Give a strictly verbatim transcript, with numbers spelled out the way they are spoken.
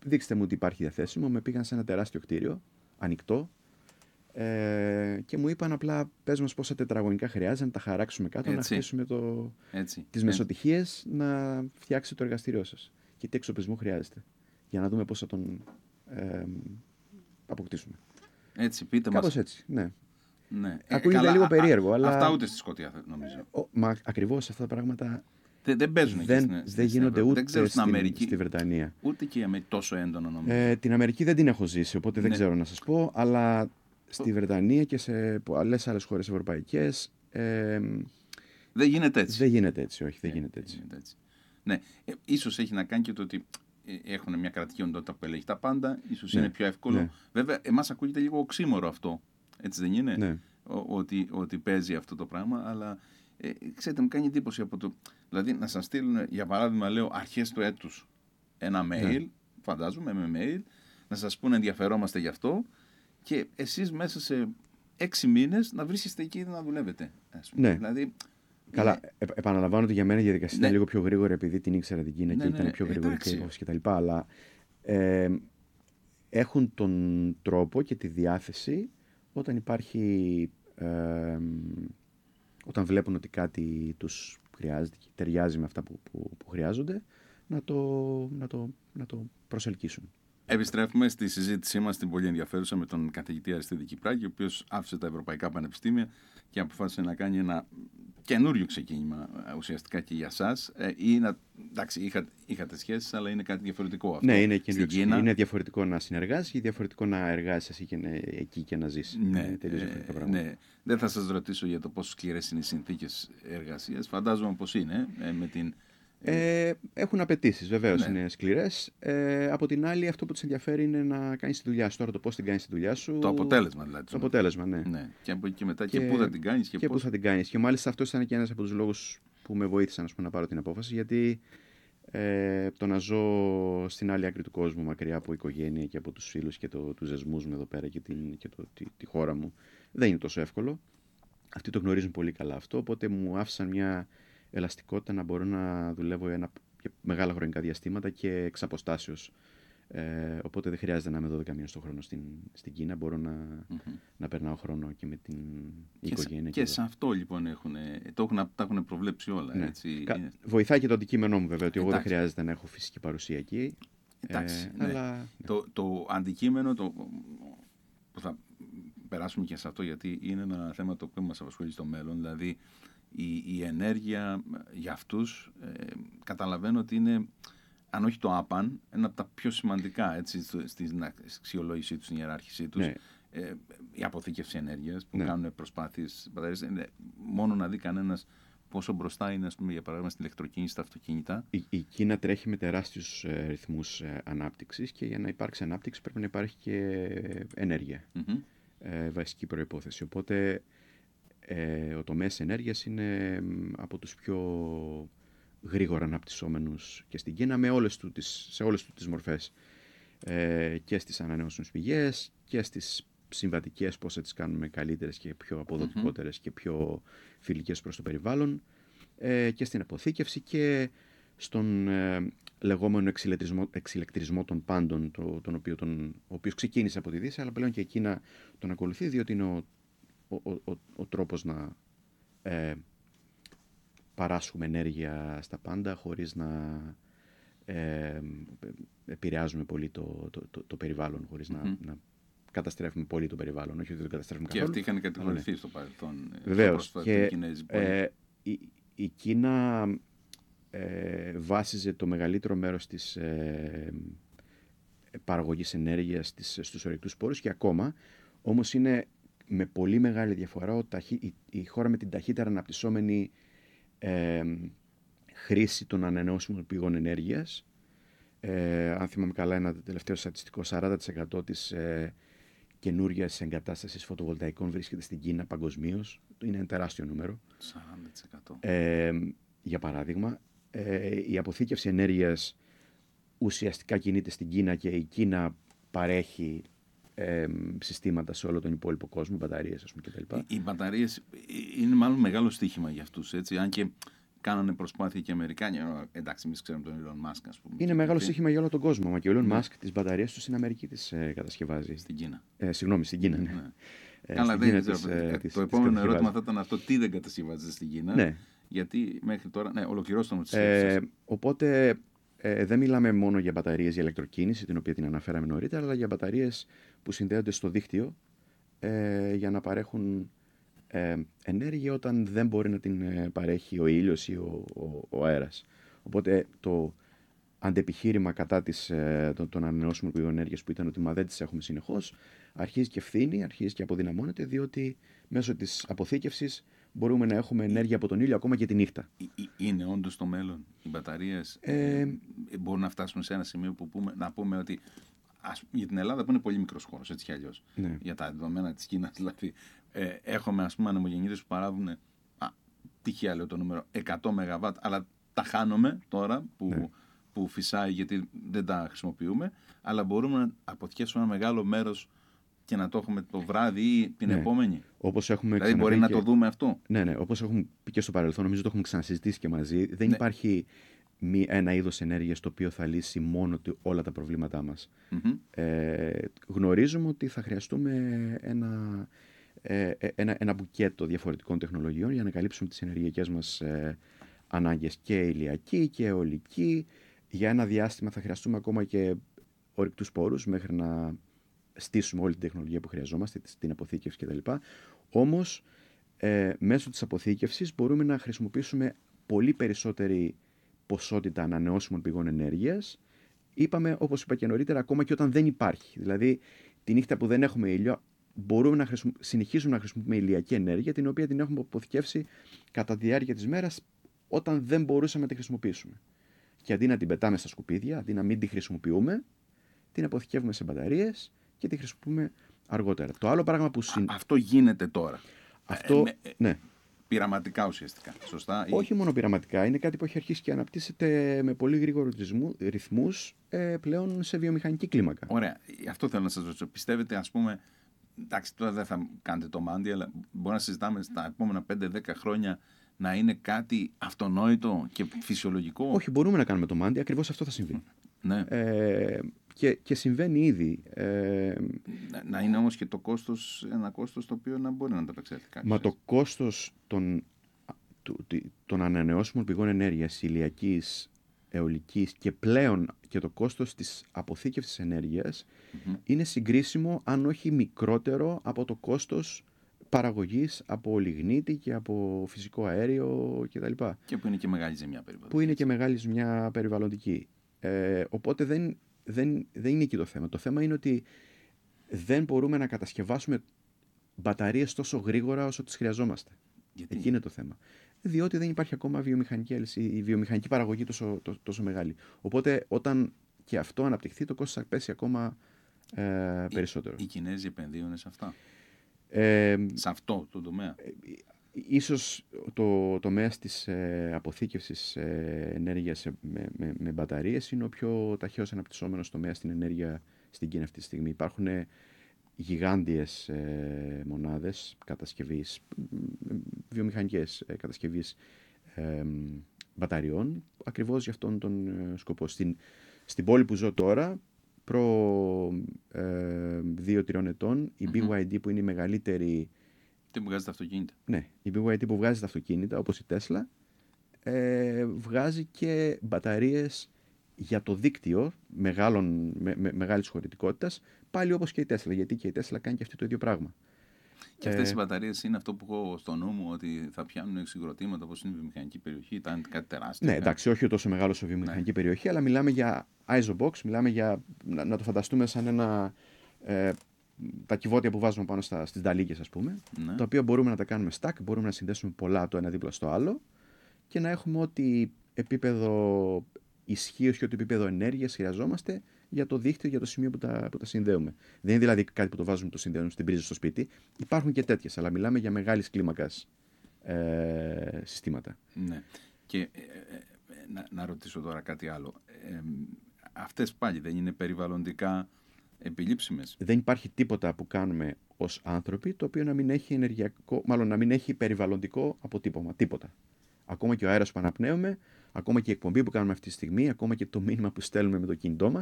δείξτε μου ότι υπάρχει διαθέσιμο. Με πήγαν σε ένα τεράστιο κτίριο, ανοιχτό, ε, και μου είπαν απλά πες μας πόσα τετραγωνικά χρειάζεται να τα χαράξουμε κάτω, έτσι, να χτίσουμε το... τις μεσοτυχίες, να φτιάξει το εργαστήριό σας. Και τι εξοπλισμό χρειάζεται. Για να δούμε πώς θα τον ε, αποκτήσουμε. Έτσι, πείτε Κάπως μας. έτσι, ναι. Ναι. Ακούγεται ε, λίγο α, περίεργο, α, αλλά... Αυτά ούτε στη Σκωτία, νομίζω. Ο, μα ακριβώς αυτά τα πράγματα δεν, δεν παίζουν δεν, εκεί στην, δεν γίνονται ούτε δεν ξέρω, στην, στην, Αμερική, στη Βρετανία. Ούτε και με τόσο έντονο, νομίζω. Ε, την Αμερική δεν την έχω ζήσει, οπότε ναι. δεν ξέρω να σας πω, αλλά στη Βρετανία και σε άλλες άλλες χώρες ευρωπαϊκές ε, δεν γίνεται έτσι. Δεν γίνεται έτσι, όχι, δεν ε, γίνεται έτσι. γίνεται έτσι. Ναι, ε, ίσως έχει να κάνει και το ότι έχουν μια κρατική οντότητα που ελέγχει τα πάντα, ίσως ναι. είναι πιο εύκολο. Ναι. Βέβαια, εμάς ακούγεται λίγο οξύμορο αυτό, έτσι δεν είναι, ναι. Ο, ότι, ότι παίζει αυτό το πράγμα, αλλά ε, ξέρετε, μου κάνει εντύπωση από το... Δηλαδή, να σας στείλουν, για παράδειγμα, λέω, αρχές του έτους ένα mail, ναι. φαντάζομαι, με mail, να σας πούνε ενδιαφερόμαστε γι' αυτό και εσείς μέσα σε έξι μήνες να βρίσκεστε εκεί να δουλεύετε. Ας πούμε. Ναι. Δηλαδή, καλά, είναι... ε, επαναλαμβάνω ότι για μένα η διαδικασία ναι. ήταν λίγο πιο γρήγορη επειδή την ήξερα την Κίνα ναι, και ναι, ήταν πιο γρήγορη εντάξει. και η υπόθεση κτλ. Αλλά ε, έχουν τον τρόπο και τη διάθεση όταν υπάρχει... Ε, όταν βλέπουν ότι κάτι τους χρειάζεται και ταιριάζει με αυτά που, που, που χρειάζονται, να το, να, το, να το προσελκύσουν. Επιστρέφουμε στη συζήτησή μας την πολύ ενδιαφέρουσα με τον καθηγητή Αριστίδη Κυπράκη, ο οποίος άφησε τα ευρωπαϊκά πανεπιστήμια και αποφάσισε να κάνει ένα καινούριο ξεκίνημα ουσιαστικά και για εσάς. Ε, ή να, εντάξει, είχα, είχατε σχέσεις, αλλά είναι κάτι διαφορετικό αυτό. Ναι, είναι, καινούριο, είναι διαφορετικό να συνεργάσεις και διαφορετικό να εργάζεσαι και να, εκεί και να ζεις. Ναι, είναι τελείως διαφορετικά πράγματα. Ναι. Δεν θα σας ρωτήσω για το πόσο σκληρές είναι οι συνθήκες εργασίας. Φαντάζομαι πως είναι ε, με την... Ε, έχουν απαιτήσεις, βεβαίως, ναι. είναι σκληρές. Ε, από την άλλη, αυτό που τους ενδιαφέρει είναι να κάνεις τη δουλειά σου. Τώρα το πώς την κάνεις τη δουλειά σου. Το αποτέλεσμα, δηλαδή. Το αποτέλεσμα, ναι. ναι. Και από εκεί και μετά, και, και πού θα την κάνεις και, και πώς. πού θα την κάνεις. Και μάλιστα αυτό ήταν και ένας από τους λόγους που με βοήθησαν πούμε, να πάρω την απόφαση. Γιατί ε, το να ζω στην άλλη άκρη του κόσμου, μακριά από οικογένεια και από τους φίλους και το, τους δεσμούς μου εδώ πέρα και, την, και το, τη, τη χώρα μου, δεν είναι τόσο εύκολο. Αυτοί το γνωρίζουν πολύ καλά αυτό. Οπότε μου άφησαν μια ελαστικότητα να μπορώ να δουλεύω ένα, μεγάλα χρονικά διαστήματα και εξ αποστάσεως. Ε, οπότε δεν χρειάζεται να είμαι δώδεκα μήνες το χρόνο στην, στην Κίνα. Μπορώ να, mm-hmm. να περνάω χρόνο και με την και οικογένεια. Και, και σε αυτό λοιπόν έχουν, το έχουν, τα έχουν προβλέψει όλα. Ναι. Έτσι. Κα, βοηθάει και το αντικείμενό μου βέβαια, ότι εγώ δεν χρειάζεται να έχω φυσική παρουσία εκεί. Εντάξει, ε, ναι. αλλά, ναι. Το, το αντικείμενο, το, που θα περάσουμε και σε αυτό γιατί είναι ένα θέμα το οποίο μας απασχολεί στο μέλλον, δηλαδή η, η ενέργεια για αυτούς ε, καταλαβαίνω ότι είναι, αν όχι το άπαν, ένα από τα πιο σημαντικά έτσι, στην αξιολόγησή τους, στην ιεράρχησή τους. Ναι. Ε, η αποθήκευση ενέργειας που ναι. κάνουν προσπάθειες είναι μόνο να δει κανένας πόσο μπροστά είναι, ας πούμε, για παράδειγμα, στην ηλεκτροκίνηση, στα αυτοκίνητα. Η, η Κίνα τρέχει με τεράστιους ε, ρυθμούς ε, ανάπτυξης και για να υπάρξει ανάπτυξη πρέπει να υπάρχει και ενέργεια. Mm-hmm. Ε, βασική προϋπόθεση. Οπότε ε, ο τομέας ενέργειας είναι από τους πιο γρήγορα αναπτυσσόμενους και στην Κίνα με όλες του τις, σε όλες του τις μορφές. Ε, και στις ανανεώσιμες πηγές και στις συμβατικές, πώς θα τις κάνουμε καλύτερες και πιο αποδοτικότερες mm-hmm. και πιο φιλικές προς το περιβάλλον, ε, και στην αποθήκευση και στον ε, λεγόμενο εξηλεκτρισμό, εξηλεκτρισμό των πάντων, το, τον οποίο τον, ο οποίος ξεκίνησε από τη Δύση, αλλά πλέον και εκεί να τον ακολουθεί, διότι είναι ο, ο, ο, ο, ο τρόπος να ε, παράσχουμε ενέργεια στα πάντα χωρίς να ε, επηρεάζουμε πολύ το, το, το, το περιβάλλον, χωρίς mm-hmm. να, να καταστρέφουμε πολύ το περιβάλλον, όχι ότι δεν καταστρέφουμε καθόλου. Και αυτοί είχαν κατηγορηθεί ναι. στο παρελθόν. Βεβαίως. Και ε, η, η Κίνα ε, βάσιζε το μεγαλύτερο μέρος της ε, παραγωγής ενέργειας της, στους ορεικτούς πόρους και ακόμα, όμως είναι με πολύ μεγάλη διαφορά ο ταχύ, η, η χώρα με την ταχύτερα αναπτυσσόμενη ε, χρήση των ανανεώσιμων πηγών ενέργειας. Ε, αν θυμάμαι καλά, ένα τελευταίο στατιστικό, σαράντα τοις εκατό της ε, καινούργιας εγκατάστασης φωτοβολταϊκών βρίσκεται στην Κίνα παγκοσμίως. Είναι ένα τεράστιο νούμερο. σαράντα τοις εκατό. Ε, για παράδειγμα, ε, η αποθήκευση ενέργειας ουσιαστικά κινείται στην Κίνα και η Κίνα παρέχει ε, συστήματα σε όλο τον υπόλοιπο κόσμο, μπαταρίες ας πούμε κτλ. Οι, οι μπαταρίες είναι μάλλον μεγάλο στοίχημα για αυτούς, έτσι, αν και κάνανε προσπάθεια και οι Αμερικάνοι. Εντάξει, εμείς ξέρουμε τον Elon Musk, ας πούμε. Είναι και μεγάλο και- στοίχημα για όλο τον κόσμο. Μα και ο Elon Ναι. Musk τις μπαταρίες του στην Αμερική τις ε, κατασκευάζει. Στην Κίνα. Ε, συγγνώμη, στην Κίνα, ναι. Ναι. Ε, Καλά, στην δεν Κίνα ξέρω. τις, ε, Ε, τις- το τις επόμενο κατασκευάζει. ερώτημα θα ήταν αυτό, τι δεν κατασκευάζεται στην Κίνα. Ναι. Γιατί μέχρι τώρα. Ναι, ολοκληρώστε μου τις Ε, σκέψεις. οπότε ε, δεν μιλάμε μόνο για μπαταρίες για ηλεκτροκίνηση, την οποία την αναφέραμε νωρίτερα, αλλά για μπαταρίες που συνδέονται στο δίκτυο ε, για να παρέχουν ε, ενέργεια όταν δεν μπορεί να την ε, παρέχει ο ήλιος ή ο, ο, ο αέρας. Οπότε το αντεπιχείρημα κατά της, ε, των, των ανανεώσιμων πηγών ενέργειας που ήταν ότι μα δεν τις έχουμε συνεχώς, αρχίζει και φθήνει, αρχίζει και αποδυναμώνεται, διότι μέσω της αποθήκευσης μπορούμε να έχουμε ενέργεια από τον ήλιο ακόμα και τη νύχτα. Ε, ε, Είναι όντως το μέλλον. Οι μπαταρίες Ε, ε, ε, μπορούν να φτάσουν σε ένα σημείο που πούμε, να πούμε ότι. Ας, για την Ελλάδα που είναι πολύ μικρός χώρος, έτσι κι αλλιώς. Ναι. Για τα δεδομένα της Κίνας, δηλαδή. Ε, έχουμε ας πούμε ανεμογεννήτρες που παράγουν. Α, τυχαία λέω το νούμερο, εκατό μεγαβάτ, αλλά τα χάνουμε τώρα που, Ναι. που φυσάει γιατί δεν τα χρησιμοποιούμε. Αλλά μπορούμε να αποθηκεύσουμε ένα μεγάλο μέρος και να το έχουμε το βράδυ ή την Ναι. επόμενη. Όπως έχουμε Δηλαδή μπορεί ξαναπεί να και- το δούμε αυτό. Ναι, ναι, όπως έχουμε πει και στο παρελθόν, νομίζω το έχουμε ξανασυζητήσει και μαζί, δεν Ναι. υπάρχει μη, ένα είδος ενέργειας το οποίο θα λύσει μόνο του όλα τα προβλήματά μας. Μμμ. Ε, γνωρίζουμε ότι θα χρειαστούμε ένα, ε, ε, ένα, ένα μπουκέτο διαφορετικών τεχνολογιών για να καλύψουμε τις ενεργειακές μας ε, ανάγκες, και ηλιακή και αιωλική. Για ένα διάστημα θα χρειαστούμε ακόμα και ορυκτούς πόρους μέχρι να στήσουμε όλη την τεχνολογία που χρειαζόμαστε, την αποθήκευση κτλ. Όμως, ε, μέσω της αποθήκευσης μπορούμε να χρησιμοποιήσουμε πολύ περισσότερη ποσότητα ανανεώσιμων πηγών ενέργειας. Είπαμε, όπως είπα και νωρίτερα, ακόμα και όταν δεν υπάρχει. Δηλαδή, τη νύχτα που δεν έχουμε ήλιο, μπορούμε να χρησιμο... συνεχίσουμε να χρησιμοποιούμε ηλιακή ενέργεια, την οποία την έχουμε αποθηκεύσει κατά τη διάρκεια της μέρας, όταν δεν μπορούσαμε να τη χρησιμοποιήσουμε. Και αντί να την πετάμε στα σκουπίδια, αντί να μην τη χρησιμοποιούμε, την αποθηκεύουμε σε μπαταρίες και τη χρησιμοποιούμε αργότερα. Το άλλο πράγμα που... συν- Α, αυτό γίνεται τώρα. Αυτό, Ε, με- ε, ναι. Πειραματικά ουσιαστικά. Σωστά. Ή- Όχι μόνο πειραματικά, είναι κάτι που έχει αρχίσει και αναπτύσσεται με πολύ γρήγορους ρυθμούς ε, πλέον σε βιομηχανική κλίμακα. Ωραία. Αυτό θέλω να σας ρωτήσω. Πιστεύετε, ας πούμε, εντάξει, τώρα δεν θα κάνετε το μάντι, αλλά μπορεί να συζητάμε στα επόμενα πέντε δέκα χρόνια να είναι κάτι αυτονόητο και φυσιολογικό. Όχι, μπορούμε να κάνουμε το μάντι, ακριβώς αυτό θα συμβεί. Ναι. Ε, και, και συμβαίνει ήδη. Ε, Να, να είναι όμως και το κόστος, ένα κόστος το οποίο να μπορεί να το επεξέλθει κάποιος. μα το κόστος των, του- του- των ανανεώσιμων πηγών ενέργειας, ηλιακής, αιωλικής και πλέον και το κόστος της αποθήκευσης ενέργειας Μμμ. είναι συγκρίσιμο, αν όχι μικρότερο, από το κόστος παραγωγής από λιγνίτη και από φυσικό αέριο κτλ. Και που είναι και μεγάλη ζημιά περιβάλλον. Που είναι και μεγάλη ζημιά περιβαλλοντική. Ε, οπότε δεν, δεν, δεν είναι εκεί το θέμα. Το θέμα είναι ότι δεν μπορούμε να κατασκευάσουμε μπαταρίες τόσο γρήγορα όσο τις χρειαζόμαστε. Γιατί? Εκεί είναι το θέμα. Διότι δεν υπάρχει ακόμα βιομηχανική, αλυσί- η βιομηχανική παραγωγή τόσο, τόσο, τόσο μεγάλη. Οπότε όταν και αυτό αναπτυχθεί, το κόστος θα πέσει ακόμα ε, περισσότερο. Οι Κινέζοι επενδύουν σε αυτά. Ε, Σε αυτό το τομέα. Ίσως το τομέας της ε, αποθήκευσης ε, ενέργειας σε- με, με, με μπαταρίες είναι ο πιο ταχαίως αναπτυσσόμενος τομέας στην ενέργεια στην Κίνα αυτή τη στιγμή. Υπάρχουν ε, γιγάντιες ε, μονάδες κατασκευής, μ, βιομηχανικές ε, κατασκευής ε, μπαταριών, ακριβώς για αυτόν τον ε, σκοπό. Στην, στην πόλη που ζω τώρα, προ ε, δύο-τριών ετών, η μπι γουάι ντι, που είναι η μεγαλύτερη... Τι βγάζει τα αυτοκίνητα. Ναι, η μπι γουάι ντι που βγάζει τα αυτοκίνητα, όπως η Tesla, ε, βγάζει και μπαταρίες για το δίκτυο μεγάλων, με, με, μεγάλης χωρητικότητας, πάλι όπως και η Tesla, γιατί και η Tesla κάνει και αυτή το ίδιο πράγμα. Και αυτές Ε, οι μπαταρίες είναι αυτό που έχω στο νου μου, ότι θα πιάνουν εξυγκροτήματα όπως είναι η βιομηχανική περιοχή, ήταν κάτι τεράστιο. Ναι, κάτι- εντάξει, όχι τόσο μεγάλο σε βιομηχανική περιοχή, αλλά μιλάμε για isobox, μιλάμε για, να, να το φανταστούμε σαν ένα, ε, τα κυβότια που βάζουμε πάνω στα, στις νταλίκες, ας πούμε, Ναι. τα οποία μπορούμε να τα κάνουμε stack, μπορούμε να συνδέσουμε πολλά το ένα δίπλα στο άλλο και να έχουμε ό,τι επίπεδο ισχύω και ό,τι επίπεδο ενέργειας χρειαζόμαστε για το δίκτυο, για το σημείο που τα, που τα συνδέουμε. Δεν είναι δηλαδή κάτι που το βάζουμε, το συνδέουμε στην πρίζα στο σπίτι. Υπάρχουν και τέτοιες, αλλά μιλάμε για μεγάλης κλίμακας ε, συστήματα. Ναι. Και ε, ε, ε, να, να ρωτήσω τώρα κάτι άλλο. Ε, αυτές πάλι δεν είναι περιβαλλοντικά επιλήψιμες. Δεν υπάρχει τίποτα που κάνουμε ως άνθρωποι το οποίο να μην έχει ενεργειακό, μάλλον να μην έχει περιβαλλοντικό αποτύπωμα. Τίποτα. Ακόμα και ο αέρας που αναπνέουμε, ακόμα και η εκπομπή που κάνουμε αυτή τη στιγμή, ακόμα και το μήνυμα που στέλνουμε με το κινητό μας,